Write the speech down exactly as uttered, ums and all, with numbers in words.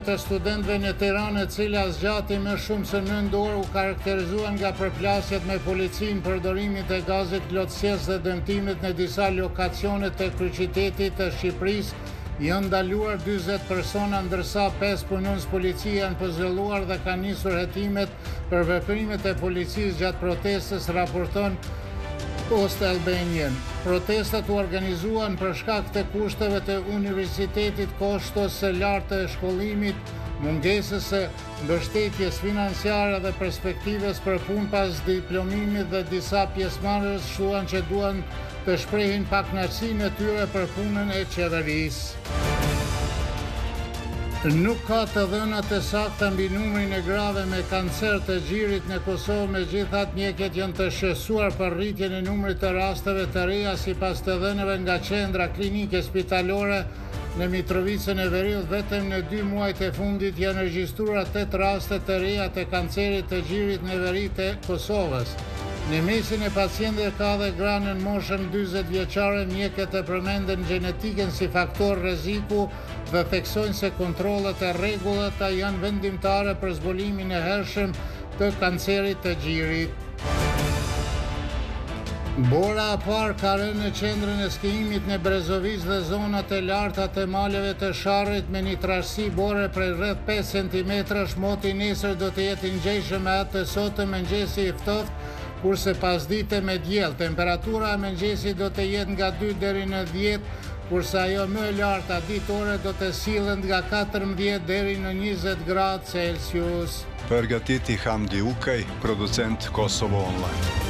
Të studentëve në Tiranë, e cila zgjati më shumë se nëntë orë, u karakterizuan nga përplasjet me policinë, përdorimin e gazit klotësjes dhe dëmtimit në disa lokacione të kryeqytetit të Shqipërisë. Janë ndaluar dyzet persona, ndërsa pesë punonjës policie janë pozëlluar dhe kanë nisur hetimet për veprimet e policisë gjatë protestës, raporton Post Albanian. Protestat u organizuan për shkak të kushteve të universitetit, kostos së lartë të shkollimit, mungesës së mbështetjes financiare dhe perspektives për punë pas diplomimit, dhe disa pjesëmarrës thuan që duan të shprehin pakënaqësinë e tyre për punën e qeverisë. Nuk ka të dhëna të sakta mbi numrin e grave me kancer të gjirit në Kosovë, megjithatë mjekët janë të shqetësuar për rritjen e numrit të rasteve të reja. Sipas të dhënave nga qendra klinike spitalore në Mitrovicën e Veriut, vetëm në dy muajt e fundit janë regjistruar tetë raste të reja të kancerit të gjirit në veri të Kosovës. Në mesin e pacientëve ka dhe gra në moshën dyzet vjeçare. Mjekët e përmenden gjenetikën si faktor rreziku dhe theksojnë se kontrollet e rregullta janë vendimtare për zbulimin e hershëm të kancerit të gjirit. Bora e parë ka rënë në qendrën e skijimit në Brezovic dhe zonat e larta të maleve të Sharrit me një trashësi bore prej rreth pesë centimetrash. Moti nesër do të jetë i ngjeshëm me atë të sotëm, mëngjesi i ftohtë, kurse pasdite me diell. Temperatura e mëngjesit do të jetë nga dy deri në dhjetë, kurse ajo më e larta ditore do të sillet nga katërmbëdhjetë deri në njëzet gradë Celsius. Përgatiti Hamdi Ukaj, producent Kosovo Online.